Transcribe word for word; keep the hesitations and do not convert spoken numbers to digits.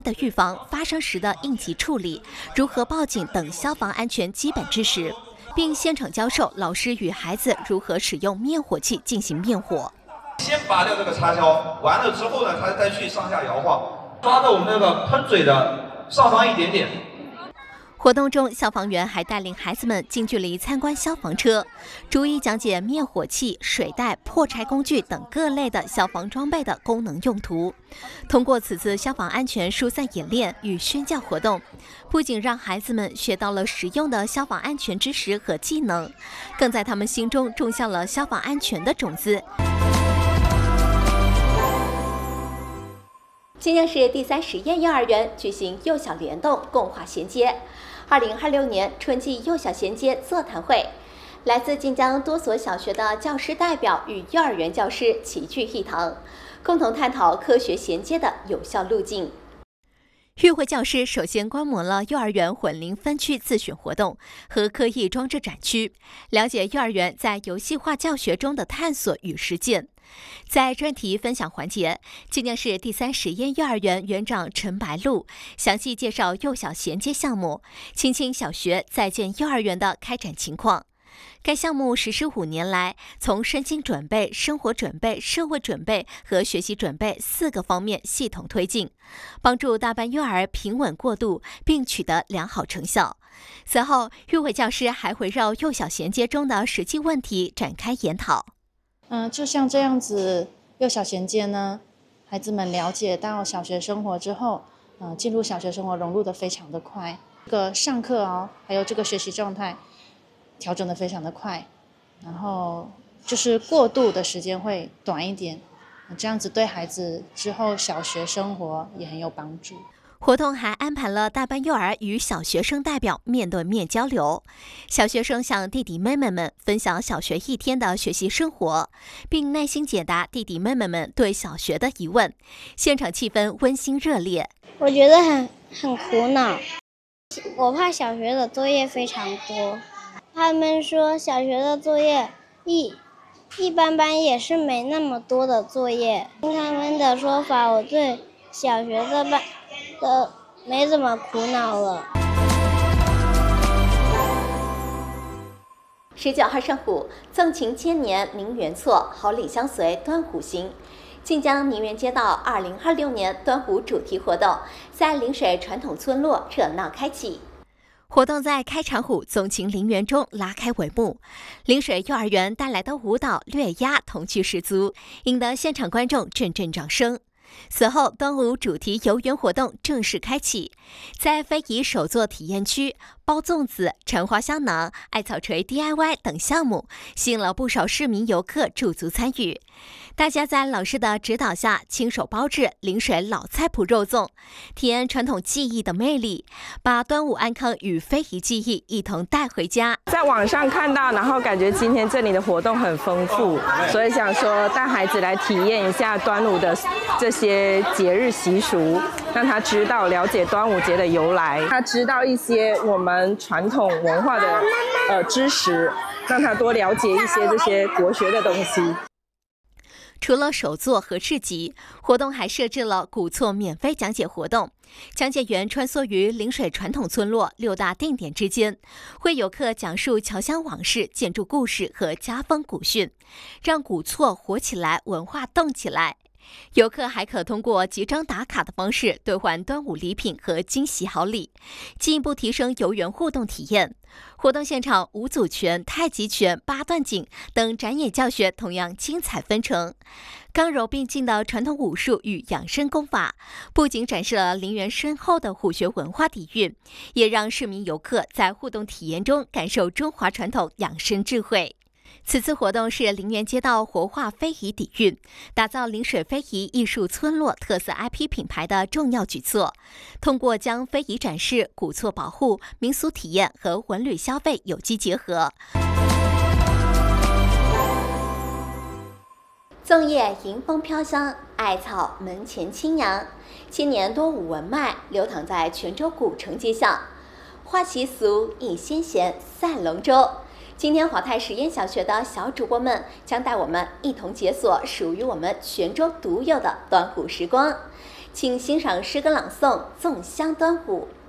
的预防、发生时的应急处理、如何报警等消防安全基本知识，并现场教授老师与孩子如何使用灭火器进行灭火。 先拔掉这个插销，完了之后呢，他再去上下摇晃，抓着我们那个喷嘴的上方一点点。 活动中，消防员还带领孩子们近距离参观消防车，逐一讲解灭火器、水袋、破柴工具等各类的消防装备的功能用途。通过此次消防安全疏散演练与宣教活动，不仅让孩子们学到了实用的消防安全知识和技能，更在他们心中种下了消防安全的种子。今天是第三实验幼儿园举行幼小联动共话衔接二零二六年春季幼小衔接座谈会，来自晋江多所小学的教师代表与幼儿园教师齐聚一堂，共同探讨科学衔接的有效路径。与会教师首先观摩了幼儿园混龄分区自选活动和科艺装置展区，了解幼儿园在游戏化教学中的探索与实践。在专题分享环节，今年市第三实验幼儿园园长陈白露详细介绍幼小衔接项目、青青小学在建幼儿园的开展情况。该项目实施五年来，从身心准备、生活准备、社会准备和学习准备四个方面系统推进，帮助大班幼儿平稳过渡，并取得良好成效。此后，与会教师还围绕幼小衔接中的实际问题展开研讨。 嗯、呃，就像这样子，幼小衔接呢，孩子们了解到小学生活之后，呃，进入小学生活融入的非常的快，这个上课哦，还有这个学习状态调整的非常的快，然后就是过渡的时间会短一点，这样子对孩子之后小学生活也很有帮助。 活动还安排了大班幼儿与小学生代表面对面交流，小学生向弟弟妹妹们分享小学一天的学习生活，并耐心解答弟弟妹妹们对小学的疑问，现场气氛温馨热烈。 我觉得很很苦恼，我怕小学的作业非常多，他们说小学的作业一一般般，也是没那么多的作业。听他们的说法，我对小学的班的没怎么苦恼了。 十九号上午，纵情千年名园错，好礼相随端午行。晋江宁园街道二零二六年端午主题活动在陵水传统村落热闹开启。活动在开场舞纵情陵园中拉开帷幕，陵水幼儿园带来的舞蹈略压童趣十足，引得现场观众阵阵掌声。此后，端午主题游园活动正式开启，在非遗手作体验区、包粽子、缠花香囊、艾草锤 D I Y 等项目，吸引了不少市民游客驻足参与。大家在老师的指导下，亲手包制陵水老菜谱肉粽，体验传统技艺的魅力，把端午安康与非遗技艺一同带回家。 在网上看到，然后感觉今天这里的活动很丰富，所以想说带孩子来体验一下端午的这些节日习俗，让他知道了解端午节的由来，他知道一些我们传统文化的呃知识，让他多了解一些这些国学的东西。 除了手作和市集，活动还设置了古厝免费讲解活动，讲解员穿梭于陵水传统村落六大定点之间，为游客讲述侨乡往事、建筑故事和家风古训，让古厝活起来，文化动起来。游客还可通过集章打卡的方式兑换端午礼品和惊喜好礼，进一步提升游园互动体验。活动现场，五祖拳、太极拳、八段锦等展演教学同样精彩纷呈。刚柔并进的传统武术与养生功法，不仅展示了陵园深厚的虎学文化底蕴，也让市民游客在互动体验中感受中华传统养生智慧。此次活动是陵园街道活化非遗底蕴，打造陵水非遗艺术村落特色 I P 品牌的重要举措。通过将非遗展示、古厝保护、民俗体验和文旅消费有机结合。粽叶迎风飘香，艾草门前轻扬，千年多武文脉流淌在泉州古城街巷，花习俗，艺先贤，赛龙舟。今天华泰实验小学的小主播们将带我们一同解锁属于我们泉州独有的端午时光。 请欣赏诗歌朗诵《粽香端午》。